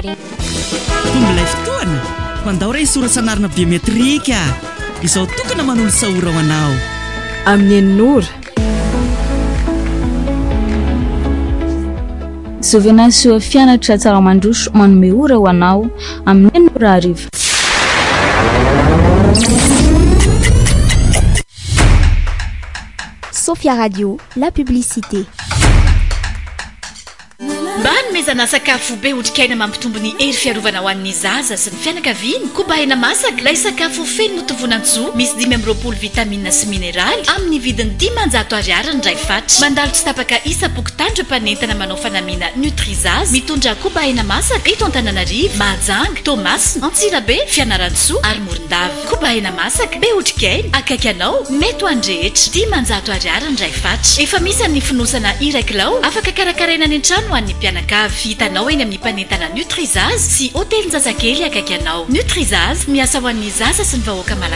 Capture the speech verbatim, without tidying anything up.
vary. Tombolay fotoana mandao ray sorasanarina biometrika izao tokana manolo sahora ho anao amin'ny Eninora. Zovenasio fianatra tsara mandroso manome ora ho anao amin'ny Eninora arivo. Sophia Radio, la publicité. Ban mezana sakafo be otrikaina mampitombo ny hery fiarovana ho an'ny zaza sy ny fianakaviany. Kobaina masaka lay sakafo feno notovonantsoa misy dimy amby roapolo vitamine sy mineraly amin'ny vidiny dimanjato ariary ndray fatra. Mandalo tsy tapaka isa-pokotandro mpanentana manao fanamiana Nutrizaz mitondra kobaina masaka eto Antananarivo, Mahajanga, Tomas, Antsirabe, Fianarantsoa ary Morondava. Kobaina masaka be otrikaina akaiky anao mety ho andrehetra dimanjato ariary ndray fatra. Efa misy ny fonosana iray kilao afaka karakaraina any an-trano ho an'ny pianakavy. Hitanao eny amin'ny mpanentana Nutrizaz sy hôtelin'Zazakely akaiky anao. Nutrizaz miasa ho an'ny zaza sy ny vahoaka malagasy.